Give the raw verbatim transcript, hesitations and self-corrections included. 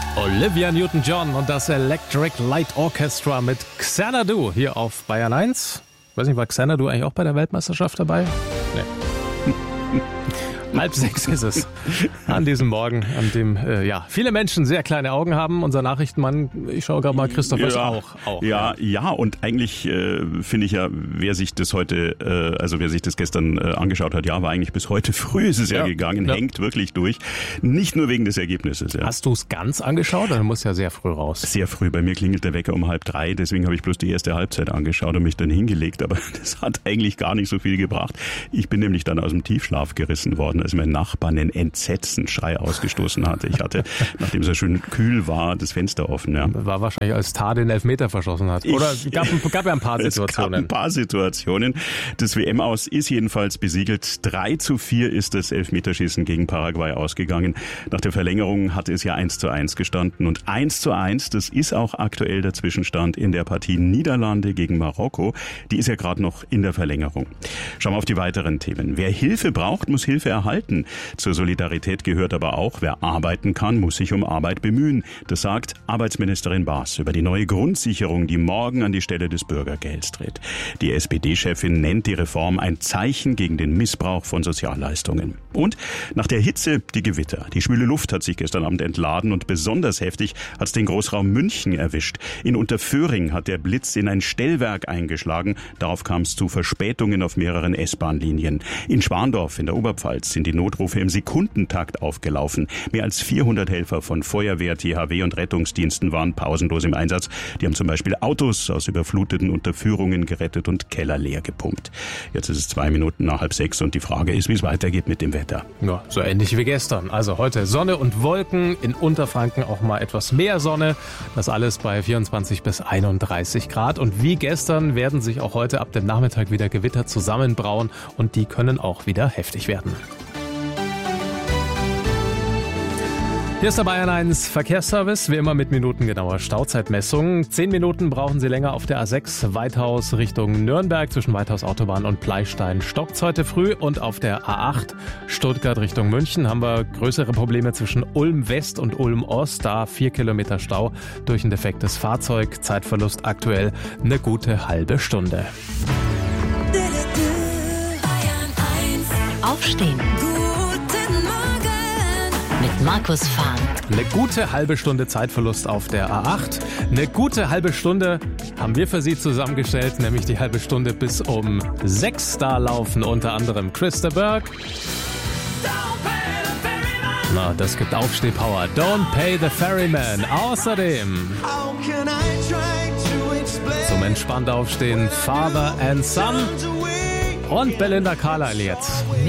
Olivia Newton-John und das Electric Light Orchestra mit Xanadu hier auf Bayern eins. Ich weiß nicht, war Xanadu eigentlich auch bei der Weltmeisterschaft dabei? Nee. Halb sechs ist es an diesem Morgen, an dem äh, ja viele Menschen sehr kleine Augen haben. Unser Nachrichtenmann, ich schaue gerade mal, Christoph, ja, auch, auch. Ja, ja, ja, und eigentlich äh, finde ich ja, wer sich das heute, äh, also wer sich das gestern äh, angeschaut hat, ja, war eigentlich bis heute früh ist es ja, ja gegangen, ja. hängt wirklich durch. Nicht nur wegen des Ergebnisses. Ja. Hast du es ganz angeschaut? Oder muss ja sehr früh raus? Sehr früh. Bei mir klingelt der Wecker um halb drei, deswegen habe ich bloß die erste Halbzeit angeschaut und mich dann hingelegt. Aber das hat eigentlich gar nicht so viel gebracht. Ich bin nämlich dann aus dem Tiefschlaf gerissen worden, als mein Nachbar einen Entsetzensschrei ausgestoßen hatte. Ich hatte, nachdem es ja schön kühl war, das Fenster offen. Ja. War wahrscheinlich, als Tar den Elfmeter verschossen hat. Oder es gab, gab ja ein paar Situationen. Es gab ein paar Situationen. Das W M-Aus ist jedenfalls besiegelt. drei zu vier ist das Elfmeterschießen gegen Paraguay ausgegangen. Nach der Verlängerung hatte es ja eins zu eins gestanden. Und eins zu eins, das ist auch aktuell der Zwischenstand in der Partie Niederlande gegen Marokko. Die ist ja gerade noch in der Verlängerung. Schauen wir auf die weiteren Themen. Wer Hilfe braucht, muss Hilfe erhalten. Zur Solidarität gehört aber auch, wer arbeiten kann, muss sich um Arbeit bemühen. Das sagt Arbeitsministerin Baas über die neue Grundsicherung, die morgen an die Stelle des Bürgergelds tritt. Die S P D-Chefin nennt die Reform ein Zeichen gegen den Missbrauch von Sozialleistungen. Und nach der Hitze die Gewitter. Die schwüle Luft hat sich gestern Abend entladen und besonders heftig hat es den Großraum München erwischt. In Unterföhring hat der Blitz in ein Stellwerk eingeschlagen. Darauf kam es zu Verspätungen auf mehreren S-Bahn-Linien. In Schwandorf in der Oberpfalz sind die Notrufe im Sekundentakt aufgelaufen. Mehr als vierhundert Helfer von Feuerwehr, T H W und Rettungsdiensten waren pausenlos im Einsatz. Die haben zum Beispiel Autos aus überfluteten Unterführungen gerettet und Keller leer gepumpt. Jetzt ist es zwei Minuten nach halb sechs und die Frage ist, wie es weitergeht mit dem Wetter. Ja, so ähnlich wie gestern. Also heute Sonne und Wolken, in Unterfranken auch mal etwas mehr Sonne. Das alles bei vierundzwanzig bis einunddreißig Grad. Und wie gestern werden sich auch heute ab dem Nachmittag wieder Gewitter zusammenbrauen und die können auch wieder heftig werden. Hier ist der Bayern eins Verkehrsservice, wie immer mit minutengenauer Stauzeitmessung. Zehn Minuten brauchen Sie länger auf der A sechs Weithaus Richtung Nürnberg zwischen Weithaus Autobahn und Pleistein. Stockt's heute früh und auf der A acht Stuttgart Richtung München haben wir größere Probleme zwischen Ulm West und Ulm Ost. Da vier Kilometer Stau durch ein defektes Fahrzeug. Zeitverlust aktuell eine gute halbe Stunde. Aufstehen. Mit Markus Fahn. Eine gute halbe Stunde Zeitverlust auf der A acht. Eine gute halbe Stunde haben wir für Sie zusammengestellt, nämlich die halbe Stunde bis um sechs. Da laufen unter anderem Chris de Burgh. Na, das gibt Aufstehpower. Don't Pay the Ferryman. Außerdem zum entspannt Aufstehen Father and Son und Belinda Carlisle jetzt.